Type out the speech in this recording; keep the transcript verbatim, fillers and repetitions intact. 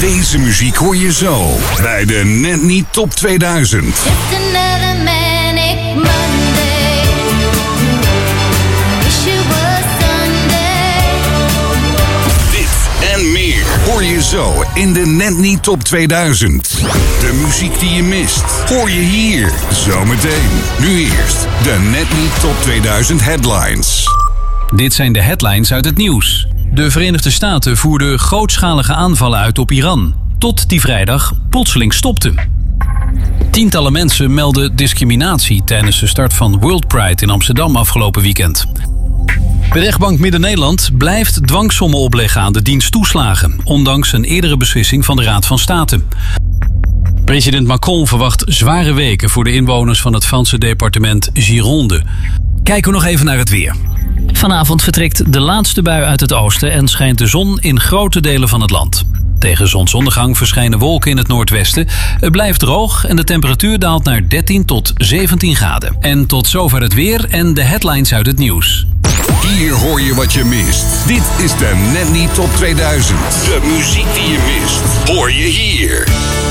Deze muziek hoor je zo bij de Net Niet Top tweeduizend. Just another manic Monday. Wish it was Sunday. Dit en meer hoor je zo in de Net Niet Top tweeduizend. De muziek die je mist hoor je hier zometeen. Nu eerst de Net Niet Top tweeduizend headlines. Dit zijn de headlines uit het nieuws. De Verenigde Staten voerden grootschalige aanvallen uit op Iran, tot die vrijdag plotseling stopte. Tientallen mensen melden discriminatie tijdens de start van World Pride in Amsterdam afgelopen weekend. De rechtbank Midden-Nederland blijft dwangsommen opleggen aan de dienst toeslagen, ondanks een eerdere beslissing van de Raad van State. President Macron verwacht zware weken voor de inwoners van het Franse departement Gironde. Kijken we nog even naar het weer. Vanavond vertrekt de laatste bui uit het oosten en schijnt de zon in grote delen van het land. Tegen zonsondergang verschijnen wolken in het noordwesten. Het blijft droog en de temperatuur daalt naar dertien tot zeventien graden. En tot zover het weer en de headlines uit het nieuws. Hier hoor je wat je mist. Dit is de Net Niet Top tweeduizend. De muziek die je mist hoor je hier.